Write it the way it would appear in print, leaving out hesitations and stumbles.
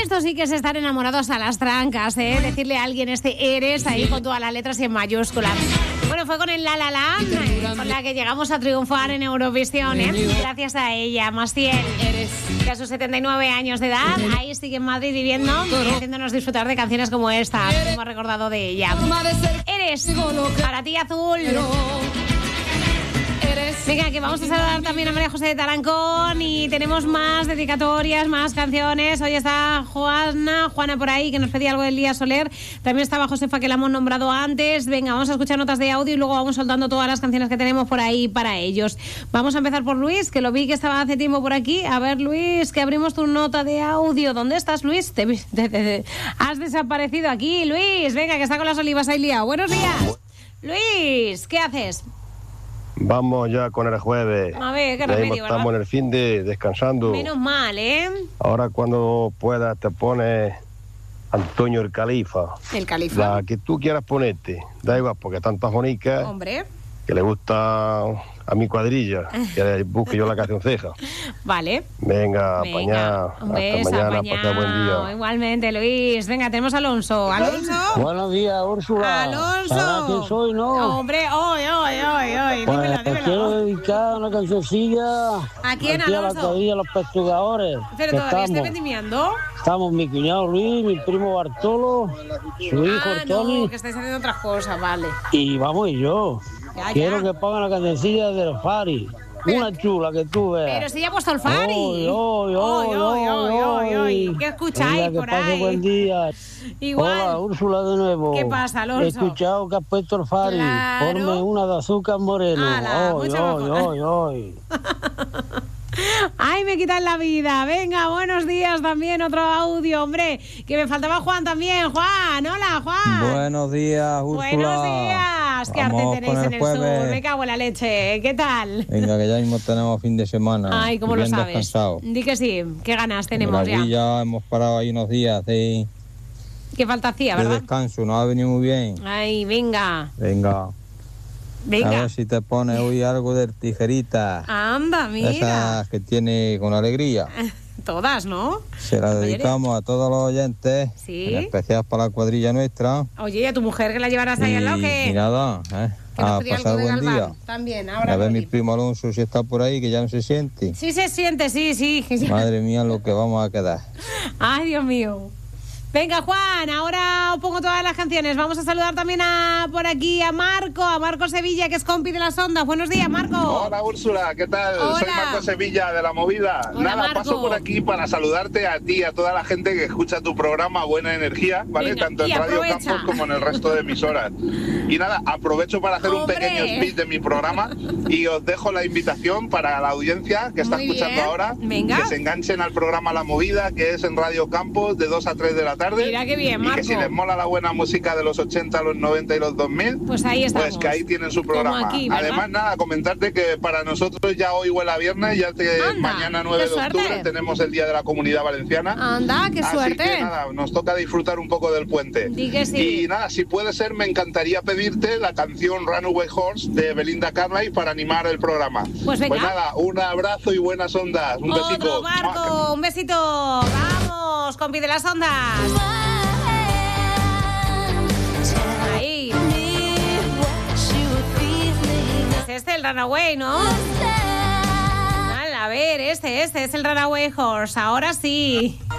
esto sí que es estar enamorados a las trancas, ¿eh? Decirle a alguien eres ahí con todas las letras y en mayúsculas. Bueno, fue con el La La Land, con la que llegamos a triunfar en Eurovisión, ¿eh? Gracias a ella, Maciel, que a sus 79 años de edad, ahí sigue en Madrid viviendo y haciéndonos disfrutar de canciones como esta, que hemos recordado de ella. Eres, para ti, Azul. Venga, que vamos a saludar también a María José de Tarancón y tenemos más dedicatorias, más canciones. Hoy está Juana por ahí, que nos pedía algo del Día Soler. También estaba Josefa, que la hemos nombrado antes. Venga, vamos a escuchar notas de audio y luego vamos soltando todas las canciones que tenemos por ahí para ellos. Vamos a empezar por Luis, que lo vi que estaba hace tiempo por aquí. A ver, Luis, que abrimos tu nota de audio. ¿Dónde estás, Luis? Has desaparecido aquí, Luis. Venga, que está con las olivas ahí liado. Buenos días. Luis, ¿qué haces? Vamos ya con el jueves. A ver, qué remedio, ¿verdad? Estamos en el fin de descansando. Menos mal, ¿eh? Ahora cuando puedas te pones Antonio el Califa. El Califa. La que tú quieras ponerte. Da igual, porque tantas bonitas. Hombre. Que le gusta a mi cuadrilla. Que le busque yo la canción ceja. Vale. Venga, apañá. Un beso, hasta mañana, pasad buen día. Igualmente, Luis. Venga, tenemos a Alonso. ¿Alonso? Buenos días, Úrsula. ¡Alonso! ¿Sabrás quién soy, no? Hombre, hoy. Pues Dímelo. quiero dedicar una cancioncilla. ¿A quién, aquí Alonso? A la cuadrilla, a los pestugadores. Pero todavía estoy vendimiando. Estamos mi cuñado Luis, mi primo Bartolo, su hijo Tony. No, que estáis haciendo otras cosas, vale. Y vamos y yo. Ya. Quiero que pongan la cancioncilla de los Fari. Una chula que tú veas. Pero si ya ha puesto el Fari. Hoy. ¿Qué escucháis Venga, por que pase ahí? buen día. Igual. Hola, Úrsula de nuevo. ¿Qué pasa, Alonso? He escuchado que has puesto el Fari. Claro. Ponme una de azúcar moreno. Ala, Hoy. Ay, me quitan la vida. Venga, buenos días también. Otro audio, hombre. Que me faltaba Juan también. Juan, hola, Juan. Buenos días, Úrsula. Buenos días. ¿Qué arte Vamos tenéis con en el jueves. sur? Me cago en la leche. ¿Qué tal? Venga, que ya mismo tenemos fin de semana. Ay, ¿cómo lo bien sabes? Descansado. Di que sí. ¿Qué ganas tenemos Por aquí ya hemos parado ahí unos días de ¿Qué falta hacía, verdad? descanso. Nos ha venido muy bien. Ay, venga. A ver si te pones hoy algo de tijerita. Anda, mira. Esas que tiene con alegría. Todas, ¿no? Se las dedicamos a todos los oyentes. Sí. En especial para la cuadrilla nuestra. Oye, ¿y a tu mujer que la llevarás ahí al lado qué? Y nada, Que nos a pedía pasar algo de buen Galván. día. También, ahora. A ver mi primo Alonso si está por ahí, que ya no se siente. Sí se siente, sí. Madre mía, lo que vamos a quedar. Ay, Dios mío. Venga, Juan, ahora os pongo todas las canciones. Vamos a saludar también por aquí a Marco Sevilla, que es compi de las ondas. Buenos días, Marco. Hola, Úrsula, ¿qué tal? Hola. Soy Marco Sevilla, de La Movida. Hola, Nada, Marco. paso por aquí para saludarte a ti y a toda la gente que escucha tu programa Buena Energía, ¿vale? Venga, Tanto en y Radio aprovecha. Campos como en el resto de emisoras. Y nada, aprovecho para hacer un ¡Hombre! pequeño speech de mi programa y os dejo la invitación para la audiencia que está Muy escuchando bien. ahora, Venga. que se enganchen al programa La Movida, que es en Radio Campos de 2 a 3 de la tarde. Mira qué bien, Y Marco. que si les mola la buena música de los 80, los 90 y los 2000, Pues ahí estamos. pues que ahí tienen su Como programa. aquí, ¿verdad? Además, nada, comentarte que para nosotros ya hoy huele a viernes, ya Anda, mañana 9 qué de octubre suerte. tenemos el Día de la Comunidad Valenciana. Anda, qué Así suerte. que nada, nos toca disfrutar un poco del puente. Di que sí. Y nada, si puede ser, me encantaría pedirte la canción Runaway Horse de Belinda Carlisle para animar el programa. Pues venga. nada, un abrazo y buenas ondas. Un besito. Otro, Marco, un besito. Vamos, compi de las ondas. Ahí. Es este el Runaway, ¿no? A ver, este es el Runaway Horse. Ahora sí.